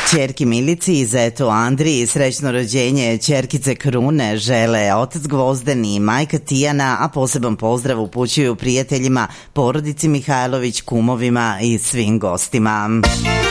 Ćerki Milici i zetu Andriji srećno rođenje ćerkice Krune žele otac Gvozden i majka Tijana, a poseban pozdrav upućuju prijateljima, porodici Mihajlović, kumovima i svim gostima.